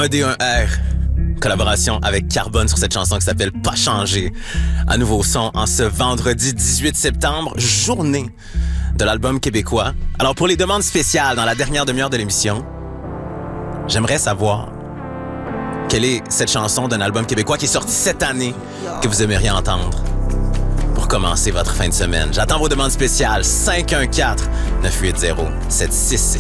1D1R. Collaboration avec Carbone sur cette chanson qui s'appelle Pas changer. Un nouveau son en ce vendredi 18 septembre, journée de l'album québécois. Alors pour les demandes spéciales dans la dernière demi-heure de l'émission, j'aimerais savoir quelle est cette chanson d'un album québécois qui est sorti cette année que vous aimeriez entendre pour commencer votre fin de semaine. J'attends vos demandes spéciales. 514-980-7666.